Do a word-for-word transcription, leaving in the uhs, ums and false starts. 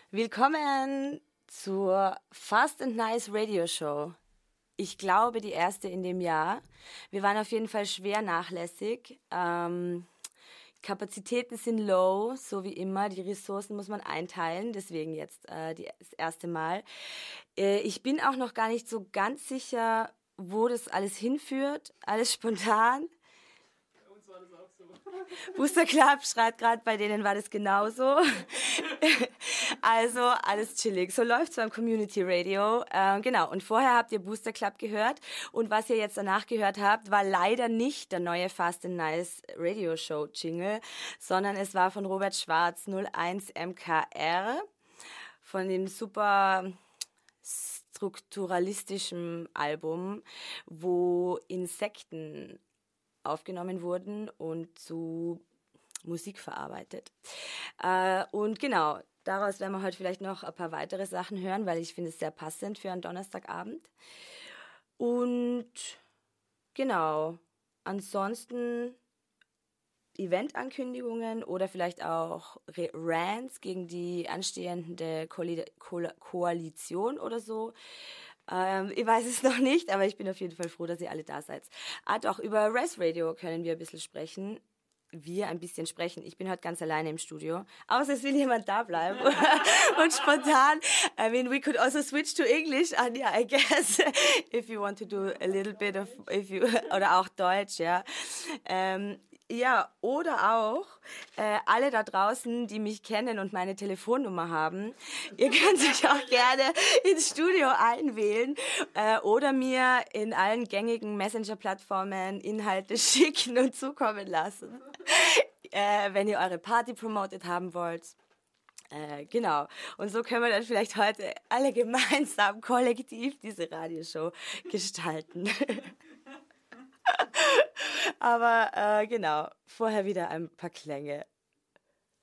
Willkommen zur Fast and Nice Radio Show. Ich glaube, die erste in dem Jahr. Wir waren auf jeden Fall schwer nachlässig. Ähm, Kapazitäten sind low, so wie immer. Die Ressourcen muss man einteilen, deswegen jetzt äh, die, das erste Mal. Äh, ich bin auch noch gar nicht so ganz sicher, wo das alles hinführt. Alles spontan. Bei uns war das auch so. Booster Club schreibt gerade, bei denen war das genauso. Also alles chillig. So läuft's beim Community Radio. Ähm, genau, und vorher habt ihr Booster Club gehört. Und was ihr jetzt danach gehört habt, war leider nicht der neue Fast and Nice Radio Show Jingle, sondern es war von Robert Schwarz null eins M K R, von dem super strukturalistischen Album, wo Insekten aufgenommen wurden und zu Musik verarbeitet. Äh, und genau, daraus werden wir heute vielleicht noch ein paar weitere Sachen hören, weil ich finde es sehr passend für einen Donnerstagabend. Und genau, ansonsten Eventankündigungen oder vielleicht auch Re- Rants gegen die anstehende Koali- Ko- Koalition oder so. Ähm, ich weiß es noch nicht, aber ich bin auf jeden Fall froh, dass ihr alle da seid. Ah, doch, über Res Radio können wir ein bisschen sprechen. Wir ein bisschen sprechen. Ich bin heute ganz alleine im Studio. Außer es will jemand da bleiben. Und spontan, I mean, we could also switch to English, Anja, I guess, if you want to do a little bit of, if you, oder auch Deutsch, ja. Ähm, ja, oder auch äh, alle da draußen, die mich kennen und meine Telefonnummer haben, ihr könnt euch auch gerne ins Studio einwählen äh, oder mir in allen gängigen Messenger-Plattformen Inhalte schicken und zukommen lassen, äh, wenn ihr eure Party promoted haben wollt. Äh, genau. Und so können wir dann vielleicht heute alle gemeinsam kollektiv diese Radioshow gestalten. Aber äh, genau, vorher wieder ein paar Klänge